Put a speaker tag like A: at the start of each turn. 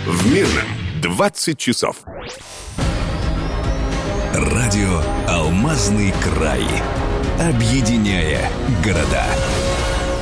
A: В Мирном 20 часов.
B: Радио «Алмазный край». Объединяя города.